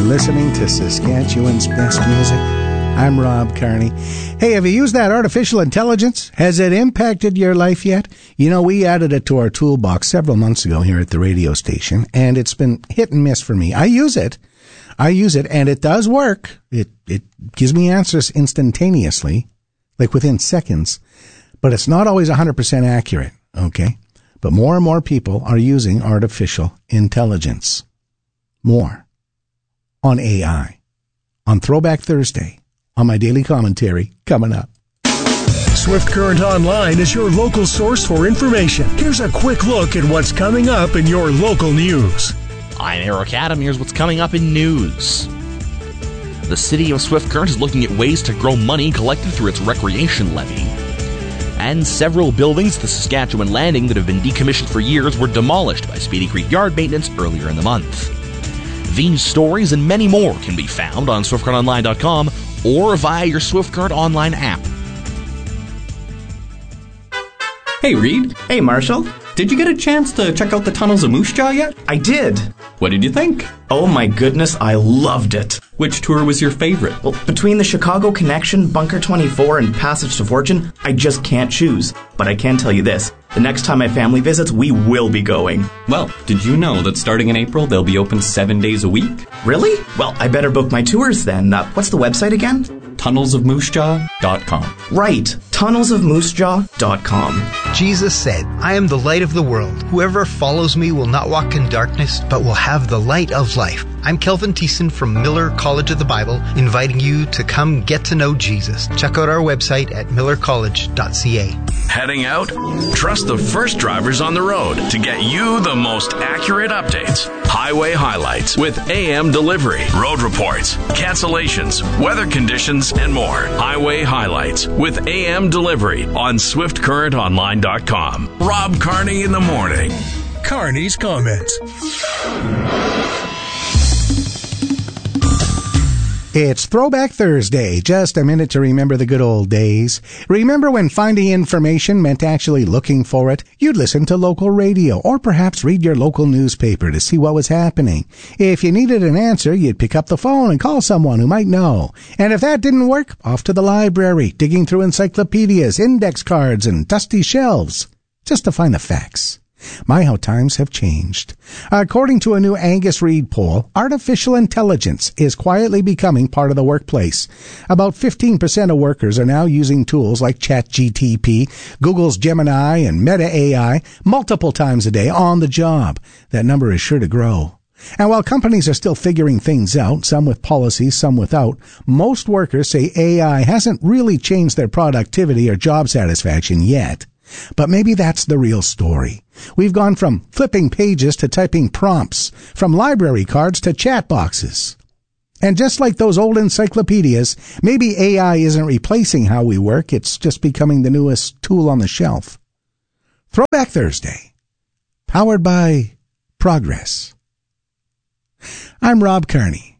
listening to Saskatchewan's best music. I'm Rob Carney. Hey, have you used that artificial intelligence? Has it impacted your life yet? You know, we added it to our toolbox several months ago here at the radio station, and it's been hit and miss for me. I use it, and it does work. It gives me answers instantaneously, like within seconds, but it's not always 100% accurate, okay? But more and more people are using artificial intelligence. More. On AI. On Throwback Thursday. On my daily commentary coming up. Swift Current Online is your local source for information. Here's a quick look at what's coming up in your local news. I'm Eric Adam. Here's what's coming up in news. The city of Swift Current is looking at ways to grow money collected through its recreation levy. And several buildings at the Saskatchewan Landing that have been decommissioned for years were demolished by Speedy Creek Yard Maintenance earlier in the month. These stories and many more can be found on SwiftCurrentOnline.com or via your Swift Current Online app. Hey, Reed. Hey, Marshall. Did you get a chance to check out the tunnels of Moose Jaw yet? I did. What did you think? Oh my goodness, I loved it. Which tour was your favorite? Well, between the Chicago Connection, Bunker 24, and Passage to Fortune, I just can't choose. But I can tell you this. The next time my family visits, we will be going. Well, did you know that starting in April, they'll be open 7 days a week? Really? Well, I better book my tours then. What's the website again? TunnelsofMooseJaw.com. Right. TunnelsofMooseJaw.com. Jesus said, I am the light of the world. Whoever follows me will not walk in darkness, but will have the light of life. I'm Kelvin Thiessen from Miller College of the Bible, inviting you to come get to know Jesus. Check out our website at millercollege.ca. Heading out? Trust the first drivers on the road to get you the most accurate updates. Highway highlights with AM delivery, road reports, cancellations, weather conditions, and more. Highway highlights with AM delivery on SwiftCurrentOnline.com. Rob Carney in the morning. Carney's Comments. It's Throwback Thursday. Just a minute to remember the good old days. Remember when finding information meant actually looking for it? You'd listen to local radio or perhaps read your local newspaper to see what was happening. If you needed an answer, you'd pick up the phone and call someone who might know. And if that didn't work, off to the library, digging through encyclopedias, index cards, and dusty shelves just to find the facts. My, how times have changed. According to a new Angus Reid poll, artificial intelligence is quietly becoming part of the workplace. About 15% of workers are now using tools like ChatGPT, Google's Gemini, and Meta AI multiple times a day on the job. That number is sure to grow. And while companies are still figuring things out, some with policies, some without, most workers say AI hasn't really changed their productivity or job satisfaction yet. But maybe that's the real story. We've gone from flipping pages to typing prompts, from library cards to chat boxes. And just like those old encyclopedias, maybe AI isn't replacing how we work, it's just becoming the newest tool on the shelf. Throwback Thursday, powered by Progress. I'm Rob Carney.